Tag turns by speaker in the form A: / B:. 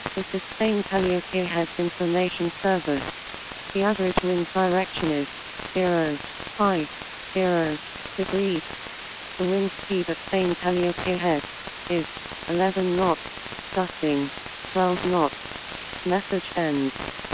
A: This is Spain Calliope Heads Information Service. The average wind direction is 0.50 degrees. The wind speed at Spain Calliope Heads is 11 knots, gusting 12 knots. Message ends.